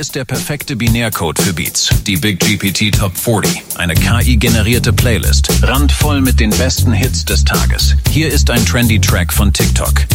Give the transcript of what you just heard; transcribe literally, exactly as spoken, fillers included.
ist der perfekte Binärcode für Beats. Die Big G P T Top vierzig. Eine K I-generierte Playlist. Randvoll mit den besten Hits des Tages. Hier ist ein trendy Track von TikTok.